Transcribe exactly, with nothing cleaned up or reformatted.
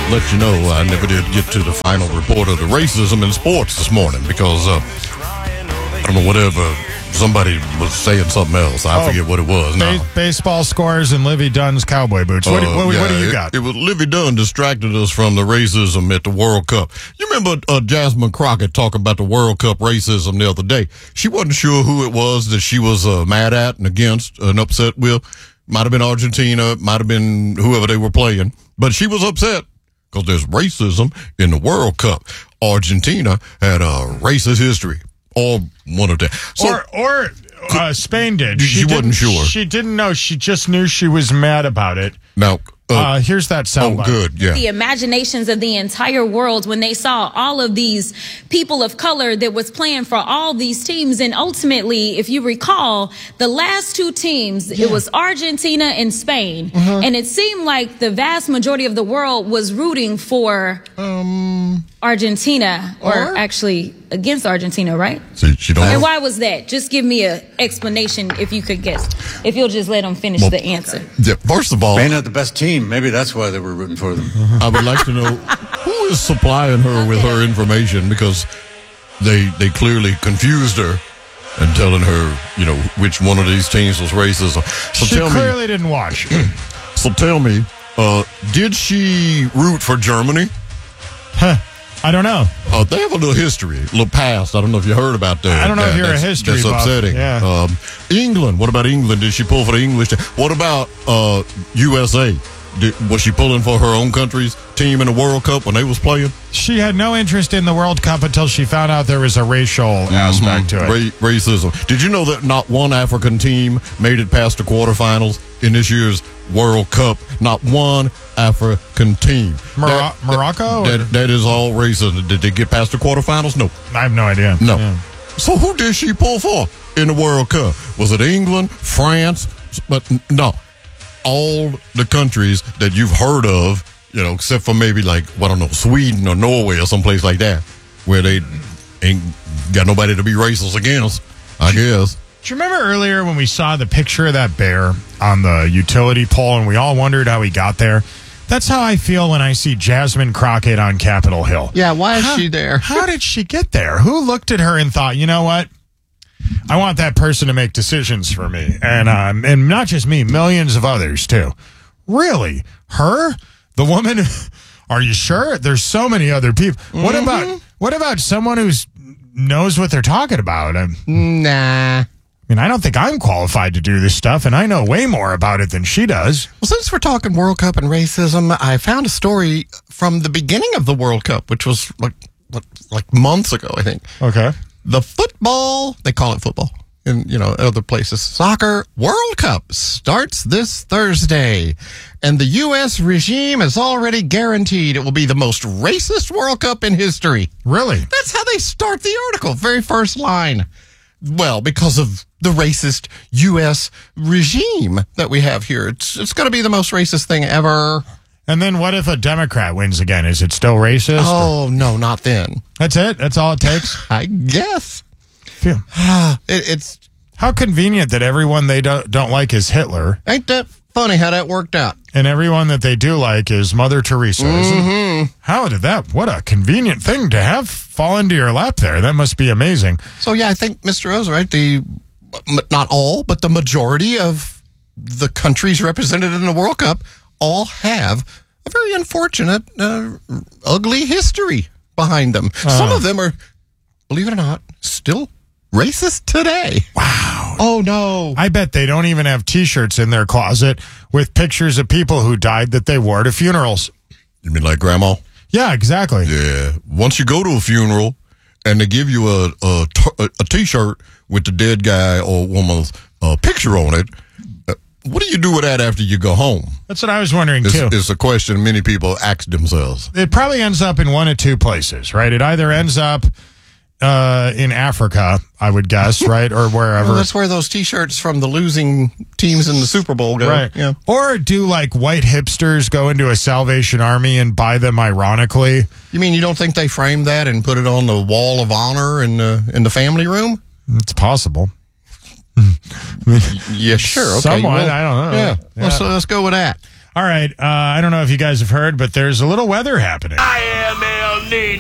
let you know I never did get to the final report of the racism in sports this morning because uh, I don't know, whatever, somebody was saying something else. I Oh, forget what it was now. Ba- baseball scores and Livy Dunn's cowboy boots. What, do, Uh, what, what do yeah, you it- got? It, was Livy Dunn distracted us from the racism at the World Cup. You remember uh, Jasmine Crockett talking about the World Cup racism the other day? She wasn't sure who it was that she was uh, mad at and against and upset with. Might have been Argentina, might have been whoever they were playing, but she was upset because there's racism in the World Cup. Argentina had a racist history, or one of them. So, or or uh, Spain did. She wasn't didn't- sure. She didn't know. She just knew she was mad about it. now, uh, Uh, here's that oh, soundbite. good, yeah. The imaginations of the entire world when they saw all of these people of color that was playing for all these teams. And ultimately, if you recall, the last two teams, it was Argentina and Spain. And it seemed like the vast majority of the world was rooting for Um, Argentina, or, or- actually against Argentina, right? See, she don't And know. why was that? Just give me a explanation if you could guess. If you'll just let them finish Well, the answer. Yeah, first of all, Spain not the best team. Maybe that's why they were rooting for them. I would like to know who is supplying her with her information because they they clearly confused her and telling her, you know, which one of these teams was racist. So She tell clearly didn't watch. me, so tell me, uh, did she root for Germany? Huh. I don't know. Uh, they have a little history, a little past. I don't know if you heard about that. I don't know if That- you're a that's- history That's buff. upsetting. Yeah. Um, England. What about England? Did she pull for the English team? What about uh, U S A? Did, was she pulling for her own country's team in the World Cup when they was playing? She had no interest in the World Cup until she found out there was a racial aspect to it. Ra- racism. Did you know that not one African team made it past the quarterfinals in this year's World Cup? Not one African team. Mor- That- Morocco? That, that is all racism. Did they get past the quarterfinals? No. I have no idea. No. Yeah. So who did she pull for in the World Cup? Was it England, France? But n- no. All the countries that you've heard of, you know, except for maybe like, well, I don't know, Sweden or Norway or someplace like that, where they ain't got nobody to be racist against, I guess. Do you remember earlier when we saw the picture of that bear on the utility pole and we all wondered how he got there? That's how I feel when I see Jasmine Crockett on Capitol Hill. Yeah, why is How- she there? How did she get there? Who looked at her and thought, you know what? I want that person to make decisions for me. And um, and not just me, millions of others too. Really? Her? The woman? Are you sure? There's so many other people. What Mm-hmm. about what about someone who's knows what they're talking about? I'm, Nah. I mean, I don't think I'm qualified to do this stuff, and I know way more about it than she does. Well, since we're talking World Cup and racism, I found a story from the beginning of the World Cup, which was like like, like months ago, I think. Okay. The football, they call it football in, you know, other places. Soccer World Cup starts this Thursday. And the U S regime has already guaranteed it will be the most racist World Cup in history. Really? That's how they start the article. Very first line. Well, because of the racist U S regime that we have here. It's, it's going to be the most racist thing ever. And then what if a Democrat wins again? Is it still racist? Oh, no, not then. That's it? That's all it takes? I guess. Phew. It, it's, How convenient that everyone they don't, don't like is Hitler, ain't that funny how that worked out? and everyone that they do like is Mother Teresa. Mm-hmm. How did that? What a convenient thing to have fall into your lap there. That must be amazing. So, yeah, I think Mister O's right. The, not all, but the majority of the countries represented in the World Cup all have a very unfortunate, uh, ugly history behind them. Some of them are, believe it or not, still racist today. Wow. Oh, no. I bet they don't even have T-shirts in their closet with pictures of people who died that they wore to funerals. You mean like grandma? Yeah, exactly. Yeah. Once you go to a funeral and they give you a a, t- a T-shirt with the dead guy or woman's uh, picture on it, uh, what do you do with that after you go home? That's what I was wondering, It's, too. it's a question many people ask themselves. It probably ends up in one of two places, right? It either ends up uh, in Africa, I would guess, right? Or wherever. Well, that's where those T-shirts from the losing teams in the Super Bowl go. Right. Yeah. Or do like white hipsters go into a Salvation Army and buy them ironically? You mean you don't think they framed that and put it on the wall of honor in the in the family room? It's possible. Yeah, sure. Okay. Someone, well, I don't know. Yeah. Yeah. Let's let's go with that. All right. Uh, I don't know if you guys have heard, but there's a little weather happening. I am El Nino.